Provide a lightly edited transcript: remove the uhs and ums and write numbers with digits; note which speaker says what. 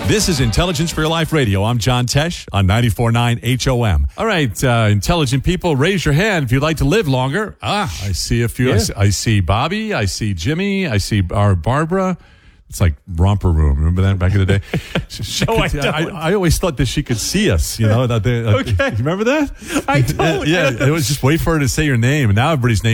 Speaker 1: This is Intelligence for Your Life Radio. I'm John Tesh on 94.9 HOM. All right, intelligent people, raise your hand if you'd like to live longer. I see a few.
Speaker 2: Yeah.
Speaker 1: I see Bobby. I see Jimmy. I see our Barbara. It's like Romper Room. Remember that back in the day? I always thought that she could see us. You know?
Speaker 2: Okay.
Speaker 1: You remember that?
Speaker 2: I don't.
Speaker 1: Yeah, it was just wait for her to say your name. And now everybody's name